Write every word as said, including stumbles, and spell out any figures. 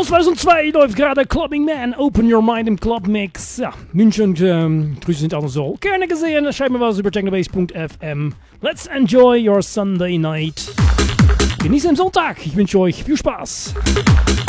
zweitausendzwei läuft gerade Clubbing Man, Open Your Mind im Club Mix. Ja, München und ähm, Grüße sind auch noch so. Gerne gesehen, schreibt mir was über technobase punkt f m. Let's enjoy your Sunday night. Genießt den Sonntag. Ich wünsche euch viel Spaß.